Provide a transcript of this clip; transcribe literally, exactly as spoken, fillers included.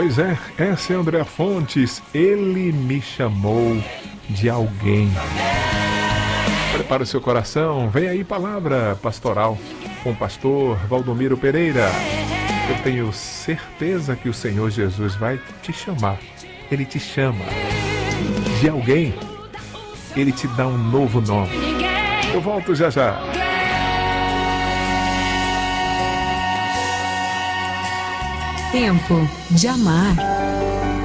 Pois é, essa é Andréa Fontes. Ele me chamou de alguém. Prepara o seu coração, vem aí palavra pastoral com o pastor Valdomiro Pereira. Eu tenho certeza que o Senhor Jesus vai te chamar. Ele te chama de alguém. Ele te dá um novo nome. Eu volto já já. Tempo de amar.